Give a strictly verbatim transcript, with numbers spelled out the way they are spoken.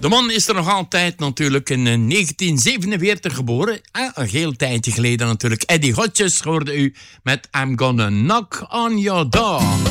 De man is er nog altijd natuurlijk in negentien zevenenveertig geboren. Eh, een heel tijdje geleden natuurlijk. Eddie Hotjes hoorde u met I'm Gonna Knock on Your Door.